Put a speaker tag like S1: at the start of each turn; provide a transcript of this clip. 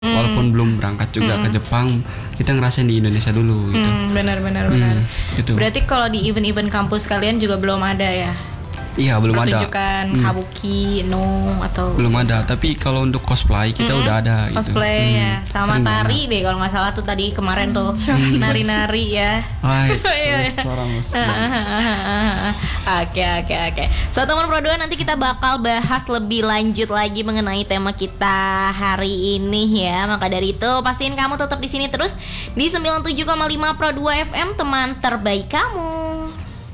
S1: Walaupun belum berangkat juga ke Jepang, kita ngerasain di Indonesia dulu gitu.
S2: Benar.
S1: Gitu.
S2: Berarti kalau di event-event kampus kalian juga belum ada ya?
S1: Iya, belum ada.
S2: Pertunjukan kabuki, atau
S1: Belum ada, tapi kalau untuk cosplay kita udah ada
S2: cosplay
S1: gitu.
S2: ya, sama
S1: Sering
S2: tari
S1: banget.
S2: deh kalau nggak salah tuh tadi kemarin tuh nari-nari ya.
S1: Hai,
S2: Iya.
S1: seorang muslim.
S2: Oke. So teman Pro 2, nanti kita bakal bahas lebih lanjut lagi mengenai tema kita hari ini ya. Maka dari itu pastiin kamu tetap di sini terus di 97,5 Pro 2 FM, teman terbaik kamu.